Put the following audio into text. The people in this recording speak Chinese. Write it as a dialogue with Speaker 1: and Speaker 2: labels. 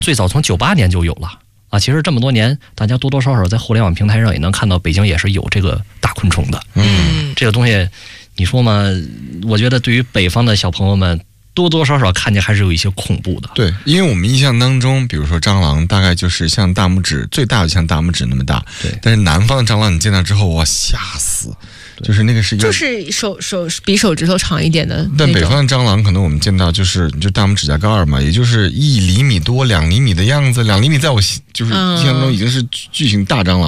Speaker 1: 最早从98年就有了啊。其实这么多年，大家多多少少在互联网平台上也能看到，北京也是有这个大昆虫的。这个东西，你说嘛？我觉得对于北方的小朋友们，多多少少看见还是有一些恐怖的。
Speaker 2: 对，因为我们印象当中，比如说蟑螂，大概就是像大拇指，最大的像大拇指那么大。
Speaker 1: 对，
Speaker 2: 但是南方的蟑螂，你见到之后，哇，吓死！就是那个是一个，
Speaker 3: 就是手比手指头长一点的那种。
Speaker 2: 但北方的蟑螂可能我们见到就大拇指甲盖儿嘛，也就是1厘米多、2厘米的样子，2厘米在我就是印象中已经是巨型大蟑螂。